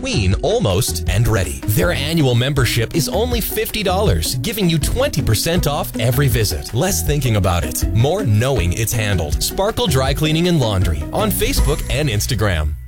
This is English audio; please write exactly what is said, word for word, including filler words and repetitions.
between almost and ready. Their annual membership is only fifty dollars, giving you twenty percent off every visit. Less thinking about it, more knowing it's handled. Sparkle Dry Cleaning and Laundry on Facebook and Instagram.